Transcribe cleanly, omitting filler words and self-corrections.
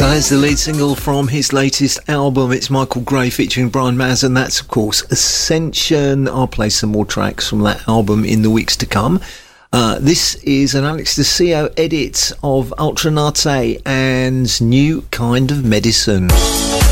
So that's the lead single from his latest album. It's Michael Gray featuring Brian Maz, and that's, of course, Ascension. I'll play some more tracks from that album in the weeks to come. This is an Alex Desio edit of Ultranate and New Kind of Medicine.